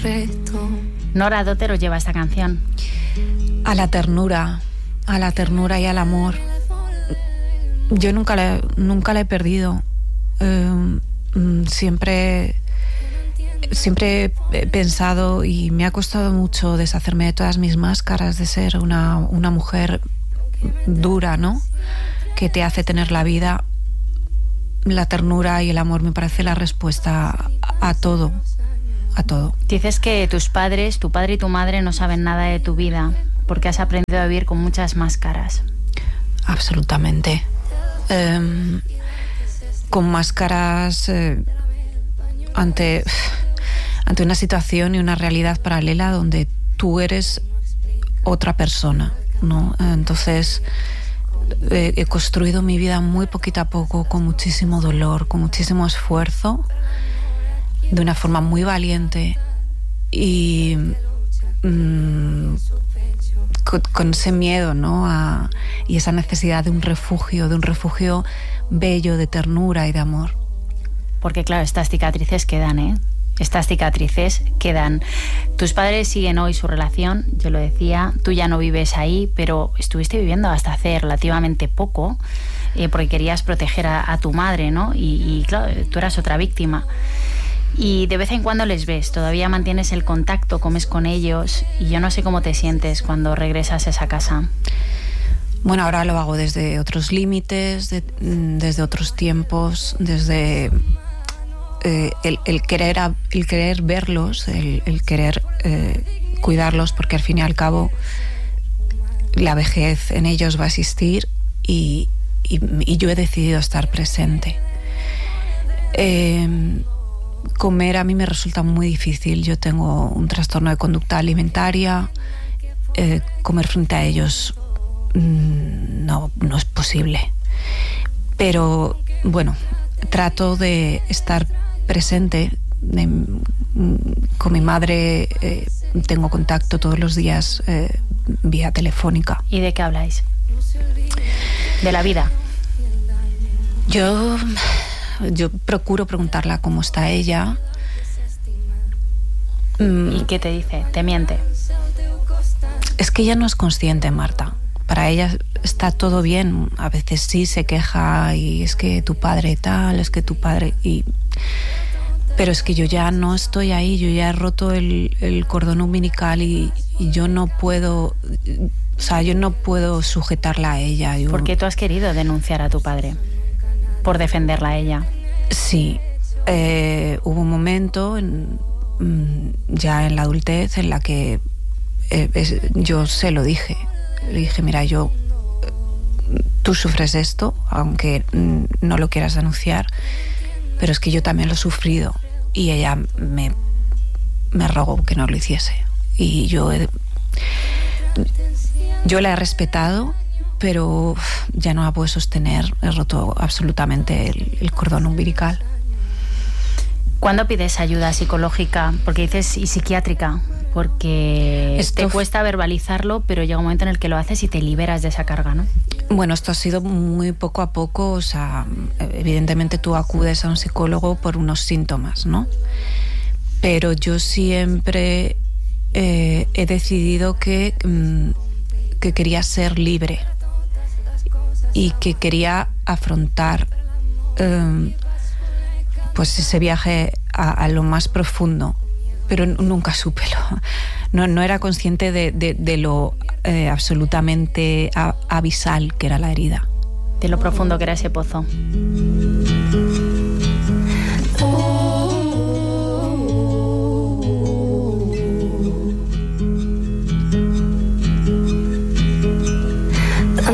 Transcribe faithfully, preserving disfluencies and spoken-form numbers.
reto. Nora, ¿a dónde os lleva esta canción? A la ternura, a la ternura y al amor. Yo nunca la, nunca la he perdido. Eh, siempre, siempre he pensado, y me ha costado mucho deshacerme de todas mis máscaras de ser una, una mujer dura, ¿no? Que te hace tener la vida. La ternura y el amor me parece la respuesta a, a todo, a todo. Dices que tus padres, tu padre y tu madre no saben nada de tu vida porque has aprendido a vivir con muchas máscaras. Absolutamente. Eh, con máscaras eh, ante, ante una situación y una realidad paralela donde tú eres otra persona, ¿no? Entonces eh, he construido mi vida muy poquito a poco, con muchísimo dolor, con muchísimo esfuerzo, de una forma muy valiente y mmm, con, con ese miedo, ¿no? A, y esa necesidad de un refugio, de un refugio bello, de ternura y de amor. Porque claro, estas cicatrices quedan, ¿eh? Estas cicatrices quedan. Tus padres siguen hoy su relación, yo lo decía, tú ya no vives ahí, pero estuviste viviendo hasta hace relativamente poco, eh, porque querías proteger a, a tu madre, ¿no? Y, y claro, tú eras otra víctima. Y de vez en cuando les ves, todavía mantienes el contacto, comes con ellos, y yo no sé cómo te sientes cuando regresas a esa casa. Bueno, ahora lo hago desde otros límites, de, desde otros tiempos, desde eh, el, el, querer, el querer verlos, el, el querer eh, cuidarlos, porque al fin y al cabo la vejez en ellos va a existir y, y, y yo he decidido estar presente. Eh, Comer a mí me resulta muy difícil. Yo tengo un trastorno de conducta alimentaria. Eh, comer frente a ellos mmm, no, no es posible. Pero bueno, trato de estar presente. De, con mi madre eh, tengo contacto todos los días eh, vía telefónica. ¿Y de qué habláis? ¿De la vida? Yo... Yo procuro preguntarla cómo está ella. ¿Y qué te dice? ¿Te miente? Es que ella no es consciente, Marta. Para ella está todo bien. A veces sí se queja y es que tu padre tal, es que tu padre... Y... Pero es que yo ya no estoy ahí, yo ya he roto el, el cordón umbilical y, y yo no puedo... O sea, yo no puedo sujetarla a ella. Yo... ¿Por qué tú has querido denunciar a tu padre? Por defenderla a ella. Sí, eh, hubo un momento en, ya en la adultez en la que eh, es, yo se lo dije. Le dije, mira, yo tú sufres esto, aunque no lo quieras denunciar, pero es que yo también lo he sufrido. Y ella me, me rogó que no lo hiciese. Y yo, he, yo la he respetado, pero ya no la puedo sostener, he roto absolutamente el, el cordón umbilical. ¿Cuándo pides ayuda psicológica? Porque dices, y psiquiátrica, porque esto te cuesta verbalizarlo, pero llega un momento en el que lo haces y te liberas de esa carga, ¿no? Bueno, esto ha sido muy poco a poco, o sea, evidentemente tú acudes a un psicólogo por unos síntomas, ¿no? Pero yo siempre eh, he decidido que, que quería ser libre y que quería afrontar eh, pues ese viaje a, a lo más profundo, pero nunca supe lo, no, no era consciente de, de, de lo eh, absolutamente a, abisal que era la herida, de lo profundo que era ese pozo.